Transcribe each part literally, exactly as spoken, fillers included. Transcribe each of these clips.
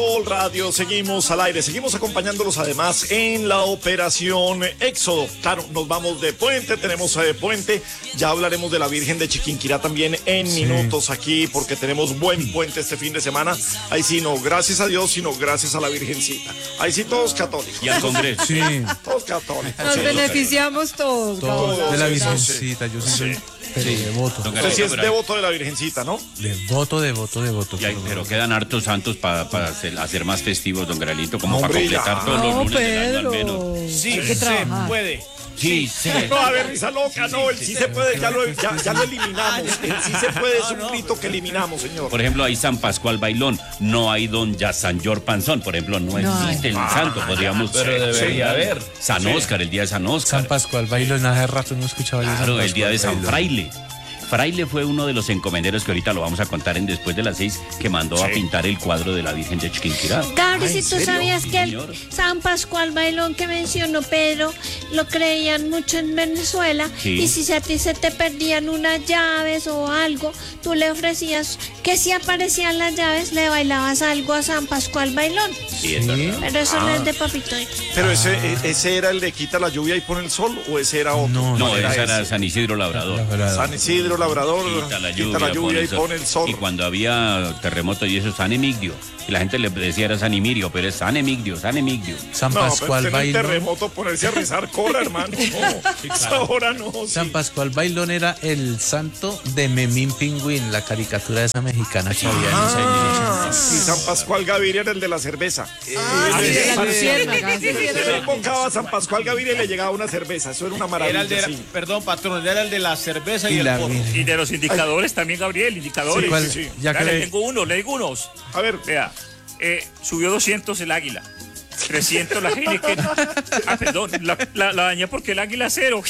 Radio, seguimos al aire, seguimos acompañándolos además en la operación Éxodo. Claro, nos vamos de puente, tenemos eh, puente, ya hablaremos de la Virgen de Chiquinquirá también en sí. minutos aquí, porque tenemos buen puente este fin de semana. Ahí sí, no, gracias a Dios, sino gracias a la Virgencita. Ahí sí, todos católicos. Y al Congreso. Sí. Todos católicos. Nos sí, beneficiamos todos. Todos, todos de la sí, Virgencita, yo sí soy... Sí. Pero Sí. devoto. No, Usted sí es devoto de la Virgencita, ¿no? Devoto, devoto, devoto. Y hay, pero quedan hartos santos para pa hacer, hacer más festivos, don Gralito, como Hombre, para completar ya. todos los No, lunes del año al Pedro. menos. Sí, Hay que se trabajar. puede. Sí, sí. No, a ver, risa loca, no, el sí se puede, ya lo, ya, ya lo eliminamos. El sí se puede es un grito que eliminamos, señor. Por ejemplo, hay San Pascual Bailón, no hay don ya San Yor Panzón, por ejemplo, no, No existe hay. el santo, podríamos... Pero debería haber. San Óscar, el día de San Óscar. San Pascual Bailón, hace rato no escuchaba yo San Claro, el día de Pascual San Bailón. Fraile. Fraile fue uno de los encomenderos que ahorita lo vamos a contar en Después de las Seis, que mandó a pintar el cuadro de la Virgen de Chiquinquirá. Gabriel, Ay, si ¿en tú serio? sabías que el Señor. San Pascual Bailón que mencionó Pedro lo creían mucho en Venezuela, Sí. y si a ti se te perdían unas llaves o algo, tú le ofrecías que si aparecían las llaves le bailabas algo a San Pascual Bailón. Sí, es verdad. Pero eso no Ah. es de papito. Pero ese, ese era el de quita la lluvia y pone el sol, o ese era otro. No, No, ¿Cuál ese era ese? San Isidro Labrador. Labrador. San Isidro, Labrador, Quita la lluvia, y pone el sol. Y cuando había terremoto y eso, San Emigdio. Y la gente le decía era San Emirio, pero es San Emigdio, San Emigdio. San No, Pascual pero en un Bailón. terremoto ponerse a rezar, corra, hermano. No, esa hora no. Sí. San Pascual Bailón era el santo de Memín Pingüín, la caricatura esa mexicana que había en ese Ah, año. y San Pascual Gaviria era el de la cerveza. Ah, sí, de la luciérnaga, sí, sí, Se era le la- invocaba a San Pascual Gaviria y le llegaba una cerveza. Eso era una maravilla. Era el de, sí. perdón, patrón, era el de la cerveza y, Y el la porro. Virgen. Y de los indicadores también, Gabriel, indicadores. Sí, ¿Cuál? sí, sí. Ya Ya que le le- tengo uno, le digo unos. A ver, Vea, eh, subió doscientos el águila. trescientos la Heineken. Ah, perdón, la, la, la dañé porque el águila cero.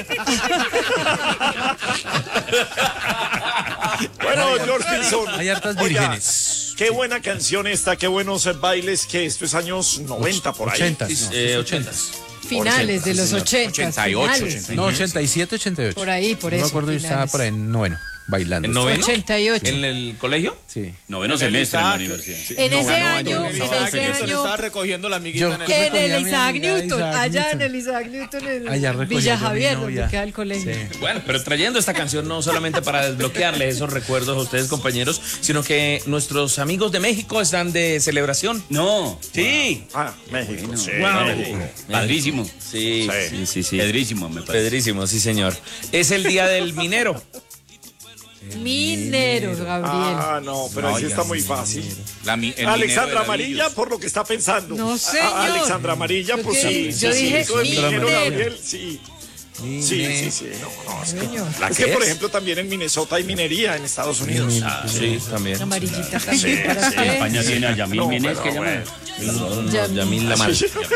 bueno, George Wilson. Hay hartas Oiga, vírgenes. Qué buena canción esta, qué buenos eh, bailes, que esto es años noventa por ahí. ochentas, no. Eh, ochentas. Finales de los ochenta. ochenta y ocho, finales. No, ochenta y siete, ochenta y ocho. Por ahí, por No eso, me acuerdo, yo estaba finales. por ahí en noveno, bailando. ¿En noveno? ochenta y ocho. ¿En el colegio? Sí. Noveno semestre en la universidad. En ese año, En en el Isaac ese Newton año, estaba recogiendo la amiguita Yo- en el... ¿Qué? en recogí a el mi Isaac amiga Newton, Isaac allá en Newton. el Isaac Newton, en Allá recogí Villa yo a mi Javier, novia. donde queda el colegio. Sí. Bueno, pero trayendo esta canción no solamente para desbloquearles esos recuerdos a ustedes, compañeros, sino que nuestros amigos de México están de celebración. No. Sí. Ah, México. Sí, Wow. México. Padrísimo. Sí, Sí. sí, sí, sí. Pedrísimo, me parece. Pedrísimo, sí, señor. Es el día del minero. Mineros, Gabriel. Ah, no, pero ahí sí está muy fácil. La mi- el minero Alexandra de Amarilla, ladrillos. por lo que está pensando. No, Ah, señor. Alexandra Amarilla, Yo pues que- sí. yo sí, dije sí, eso de minero, minero. Gabriel, sí. Sí, sí, sí. No, no, es que, Señor. ¿La es qué que, por es? ejemplo, también en Minnesota hay minería en Estados Unidos. Ah, sí, también. Amarillita también para En usted. España tiene a Yamil No, Mínez, pero que llama. bueno. No, no, Yamil. Yamil Lamal.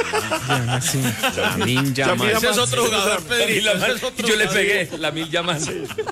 Yamin Lamin Yamal. Ese es Yamal, otro sí, jugador, Yamin Pedrito. Yamal. ese es otro Yo le pegué, Lamin Yamal.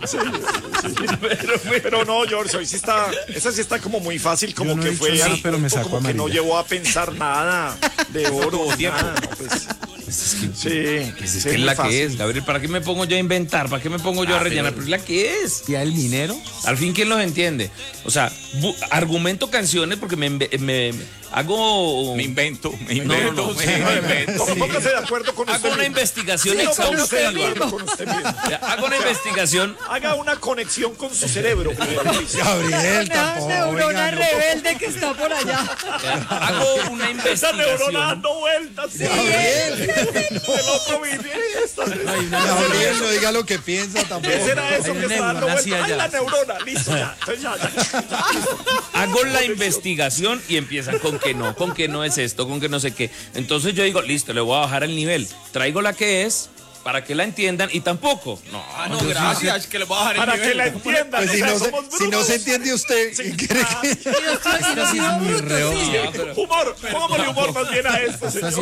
Pero no, George, hoy sí está, esa sí está como muy fácil, como Yo no que he fue dicho nada, al pero me punto, sacó como que no amarilla. llevó a pensar nada de oro, nada, no, pues, sí, Pues es sí, que es muy la fácil. que es, Gabriel. ¿Para qué me pongo yo a inventar? ¿Para qué me pongo yo a rellenar? Pero es la que es. ¿Y el minero? Al fin, ¿quién los entiende? O sea, bu- argumento canciones porque me, me- me- hago... Me invento, me No, invento. no, no, me sí. invento. No, póngase de acuerdo con usted Hago una mismo. investigación Sí, no, póngase de exhaustiva. acuerdo con usted mismo. Hago una investigación. Haga una conexión con su cerebro. Gabriel, Una neurona rebelde que está por allá. Hago una Esa neurona investigación. dando vueltas. Sí, el otro vive. esta- Gabriel, no diga lo que piensa tampoco. ¿Qué será eso Hay que una está dando neurona así vueltas? Ay, allá. la neurona. Listo, ya. Entonces ya, ya. Hago la investigación y empiezan con que no, con que no es esto, con que no sé qué. Entonces yo digo, listo, le voy a bajar el nivel. Traigo la que es para que la entiendan y tampoco. No, no, gracias, que le voy a bajar el Para nivel. que la entiendan. Pues o si sea, no, se, somos si no brutos. se entiende usted, ¿qué cree que? Y nosotros, y nosotros, muy reo. Humor, pongámosle humor más bien a esto, señor.